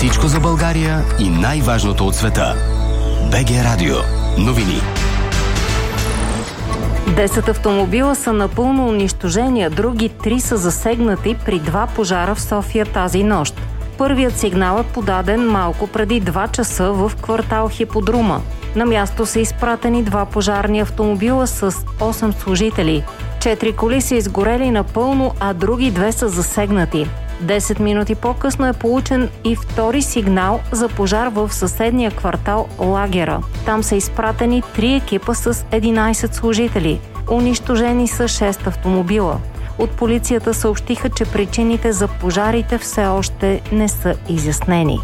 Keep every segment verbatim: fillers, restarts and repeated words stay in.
Всичко за България и най-важното от света. БГ Радио. Новини. Десет автомобила са напълно унищожени, а други три са засегнати при два пожара в София тази нощ. Първият сигнал е подаден малко преди два часа в квартал Хиподрума. На място са изпратени два пожарни автомобила с осем служители. Четири коли са изгорели напълно, а други две са засегнати. Десет минути по-късно е получен и втори сигнал за пожар в съседния квартал Лагера. Там са изпратени три екипа с единайсет служители. Унищожени са шест автомобила. От полицията съобщиха, че причините за пожарите все още не са изяснени.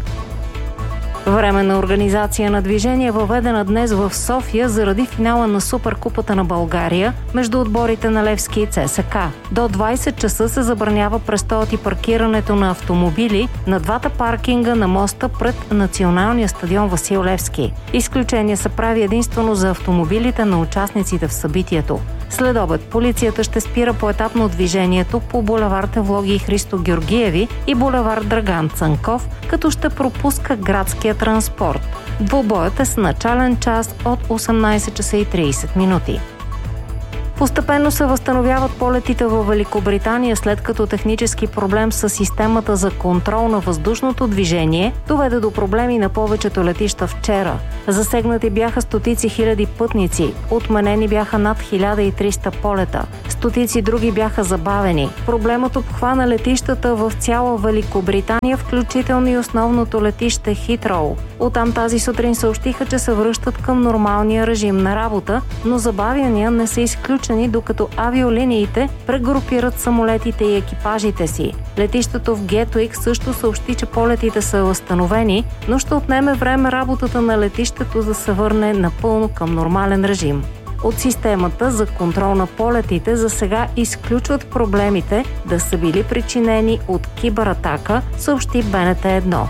Временна организация на движение е въведена днес в София заради финала на Суперкупата на България между отборите на Левски и ЦСКА. До двайсет часа се забранява престоят и паркирането на автомобили на двата паркинга на моста пред Националния стадион Васил Левски. Изключение се прави единствено за автомобилите на участниците в събитието. След обед полицията ще спира поетапно движението по булевард Евлоги и Христо Георгиеви и булевард Драган Цанков, като ще пропуска градския транспорт. Двубоят е с начален час от осемнайсет часа и трийсет минути. Постепенно се възстановяват полетите във Великобритания, след като технически проблем с системата за контрол на въздушното движение доведе до проблеми на повечето летища вчера. Засегнати бяха стотици хиляди пътници, отменени бяха над хиляда и триста полета, стотици други бяха забавени. Проблемът обхвана летищата в цяла Великобритания, включително и основното летище Хитроу. Оттам тази сутрин съобщиха, че се връщат към нормалния режим на работа, но забавяния не са изключени, докато авиолиниите прегрупират самолетите и екипажите си. Летището в Гетуик също съобщи, че полетите са възстановени, но ще отнеме време работата на летището да се върне напълно към нормален режим. От системата за контрол на полетите за сега изключват проблемите да са били причинени от кибератака, съобщи Б Н Т едно.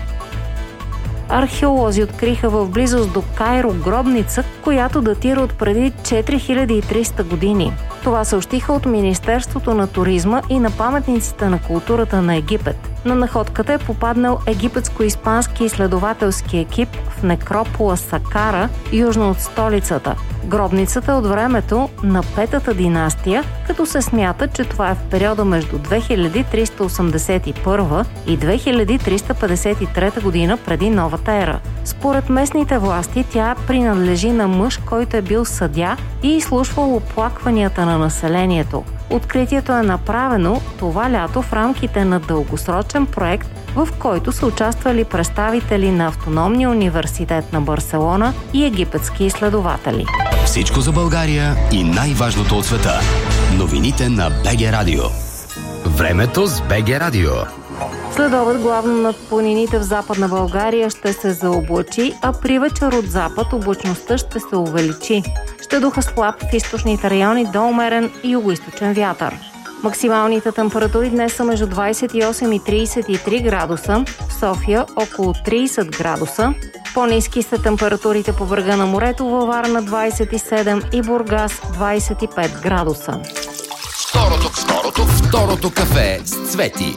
Археолози откриха в близост до Кайро гробница, която датира от преди четири хиляди и триста години. Това съобщиха от Министерството на туризма и на паметниците на културата на Египет. На находката е попаднал египетско-испански изследователски екип в некропола Сакара, южно от столицата. Гробницата е от времето на петата династия, като се смята, че това е в периода между две хиляди триста осемдесет и първа и две хиляди триста петдесет и трета година преди новата ера. Според местните власти тя принадлежи на мъж, който е бил съдия и изслушвал оплакванията на населението. Откритието е направено това лято в рамките на дългосрочен проект, в който са участвали представители на Автономния университет на Барселона и египетски изследователи. Всичко за България и най-важното от света. Новините на БГ Радио. Времето с БГ Радио. Следобед главно над планините в Западна България ще се заоблачи, а при вечер от запад облачността ще се увеличи. Ще духа слаб в източните райони до умерен и югоизточен вятър. Максималните температури днес са между двайсет и осем и трийсет и три градуса, в София около трийсет градуса. По-ниски са температурите по брега на морето, във Варна двайсет и седем и Бургас двайсет и пет градуса. Второто, второто, второто кафе с Цвети.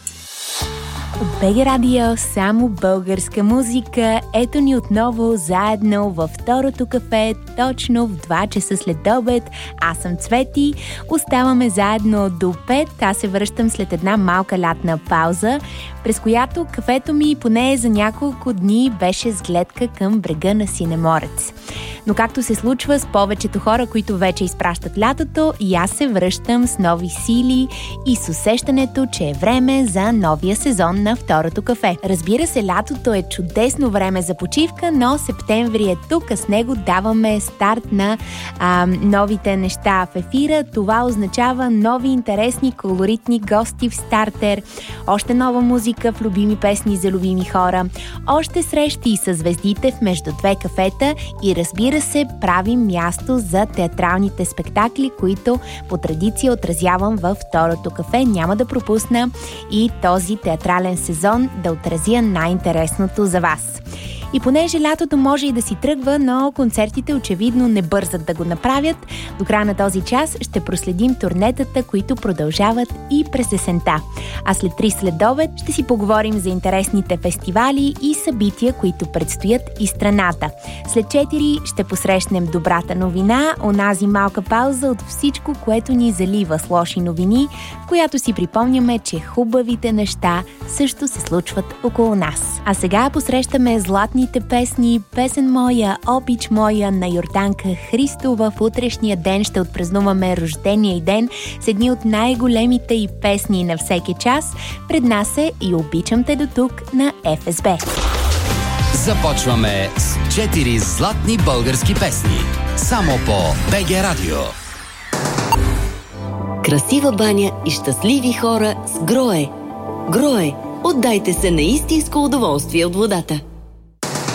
От БГ Радио само българска музика. Ето ни отново заедно във второто кафе, точно в два часа след обед. Аз съм Цвети. Оставаме заедно до пет. Аз се връщам след една малка лятна пауза, през която кафето ми поне за няколко дни беше с гледка към брега на Синеморец. Но както се случва с повечето хора, които вече изпращат лятото, и аз се връщам с нови сили и с усещането, че е време за новия сезон на второто кафе. Разбира се, лятото е чудесно време за почивка, но септември е тук, а с него даваме старт на а, новите неща в ефира. Това означава нови интересни, колоритни гости в стартер, още нова музика в любими песни за любими хора, още срещи с звездите в между две кафета и разбира се, правим място за театралните спектакли, които по традиция отразявам във второто кафе. Няма да пропусна и този театрален сезон да отразя най-интересното за вас. И понеже лятото може и да си тръгва, но концертите очевидно не бързат да го направят, до края на този час ще проследим турнетата, които продължават и през есента. А след три следобед ще си поговорим за интересните фестивали и събития, които предстоят из страната. След четири ще посрещнем добрата новина, онази малка пауза от всичко, което ни залива с лоши новини, в която си припомняме, че хубавите неща също се случват около нас. А сега посрещаме златните песни "Песен моя", "Обич моя" на Йорданка Христова. В утрешния ден ще отпразнуваме рождения й ден с едни от най-големите й песни на всеки час. Пред нас е "И обичам те до тук" на Еф Ес Би. Започваме с четири златни български песни. Само по БГ Радио. Красива баня и щастливи хора с Грое. Грое. Отдайте се на истинско удоволствие от водата.